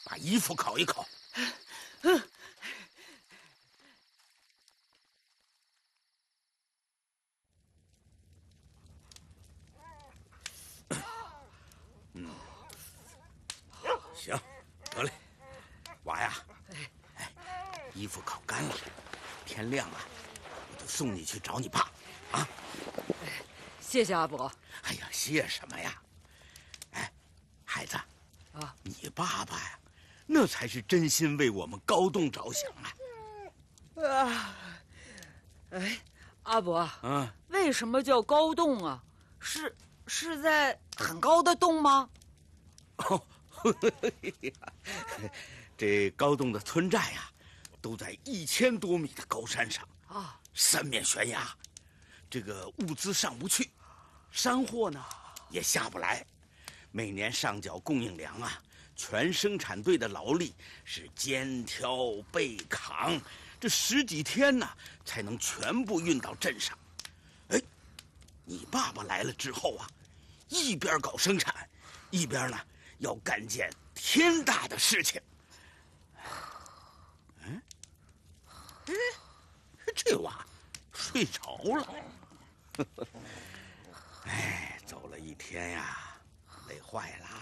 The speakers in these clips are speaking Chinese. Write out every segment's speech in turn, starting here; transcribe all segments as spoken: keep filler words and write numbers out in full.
把衣服烤一烤。 嗯。 嗯，行，得嘞，娃呀，哎，衣服烤干了，天亮了，我就送你去找你爸，啊。 谢谢阿伯。 哎呀，谢什么呀？哎，孩子， 啊， 你爸爸呀，那才是真心为我们高栋着想啊！ 啊，哎，阿伯， 嗯， 为什么叫高栋啊？是是在很高的洞吗？ 哦，这高栋的村寨呀，都在一千多米的高山上啊，三面悬崖，这个物资上不去，山货呢也下不来，每年上缴供应粮啊，全生产队的劳力是肩挑背扛，这十几天呢才能全部运到镇上。哎，你爸爸来了之后啊，一边搞生产，一边呢要干件天大的事情。嗯，哎，这娃睡着了。哎，走了一天呀，累坏了。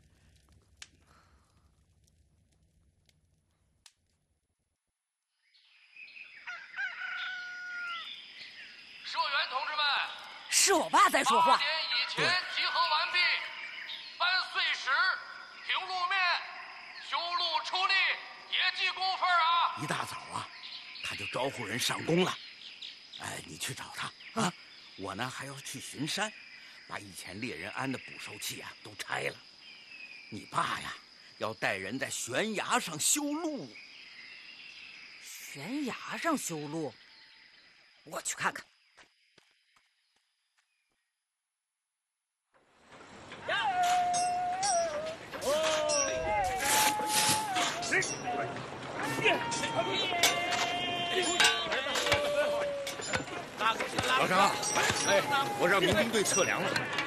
社员同志们， 是我爸在说话。 八点以前集合完毕，搬碎石、平路面、修路出力，也记工分啊！ 一大早啊，他就招呼人上工了。哎，你去找他啊！我呢还要去巡山，把以前猎人安的捕兽器啊都拆了。你爸呀，要带人在悬崖上修路。 悬崖上修路？我去看看。 老张，哎，我让民兵队测量了，